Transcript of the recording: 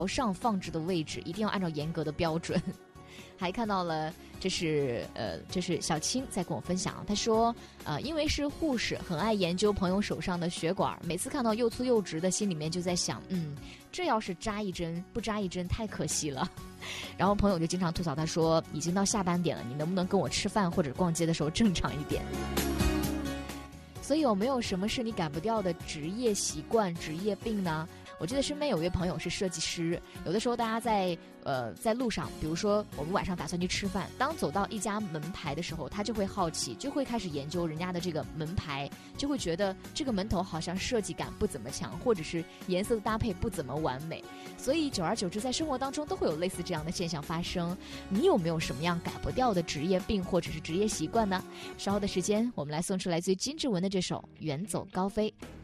上放置的位置一定要按照严格的标准。还看到了，这是小青在跟我分享，他说，因为是护士，很爱研究朋友手上的血管，每次看到又粗又直的，心里面就在想，这要是扎一针不扎一针太可惜了。然后朋友就经常吐槽他说，已经到下班点了，你能不能跟我吃饭或者逛街的时候正常一点？所以有没有什么是你改不掉的职业习惯、职业病呢？我记得身边有一位朋友是设计师，有的时候大家在路上，比如说我们晚上打算去吃饭，当走到一家门牌的时候，他就会好奇，就会开始研究人家的这个门牌，就会觉得这个门头好像设计感不怎么强，或者是颜色的搭配不怎么完美。所以久而久之，在生活当中都会有类似这样的现象发生。你有没有什么样改不掉的职业病或者是职业习惯呢？稍后的时间，我们来送出来自于金志文的这首《远走高飞》。